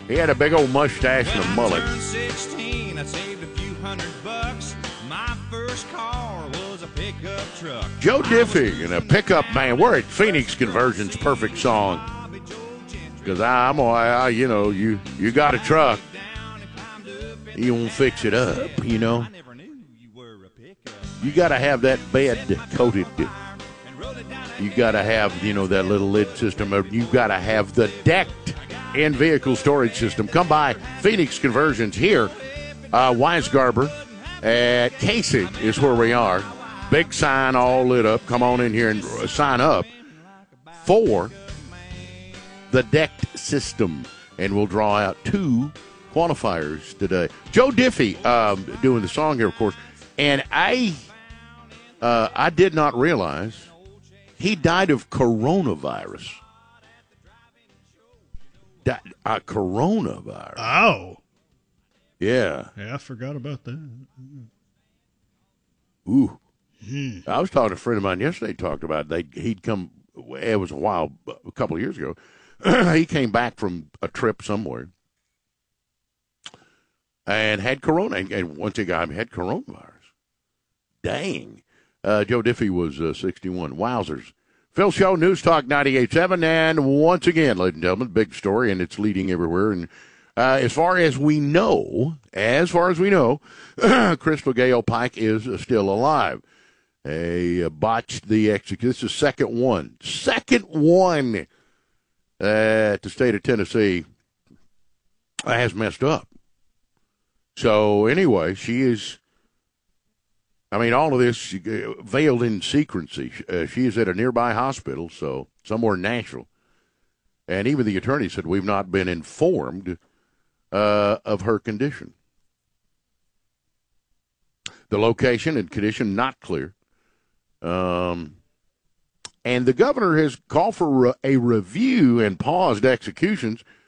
He had a big old mustache and a mullet. When I turned 16, I saved a few $100. My first car was a pickup truck. Joe Diffie and a pickup man. We're at Phoenix Conversion's perfect song. Because you got a truck. You won't fix it up, you know. You got to have that bed coated. You got to have, that little lid system. You got to have the decked in-vehicle storage system. Come by Phoenix Conversions here. Weisgarber at Casey is where we are. Big sign all lit up. Come on in here and sign up for the decked system. And we'll draw out 2 qualifiers today. Joe Diffie doing the song here, of course. And I did not realize he died of coronavirus. Coronavirus. Oh. Yeah. Yeah, I forgot about that. Ooh. I was talking to a friend of mine yesterday, talked about he'd come, it was a couple of years ago. He came back from a trip somewhere and had corona, and once he had coronavirus. Dang. Joe Diffie was 61. Wowzers. Phil Show, News Talk 98.7, and once again, ladies and gentlemen, big story, and it's leading everywhere. And as far as we know, Crystal Gayle Pike is still alive. They botched the execution. This is second one that the state of Tennessee has messed up. So anyway, she is. All of this veiled in secrecy. She is at a nearby hospital, so somewhere in Nashville. And even the attorney said, we've not been informed of her condition. The location and condition not clear. And the governor has called for a review and paused executions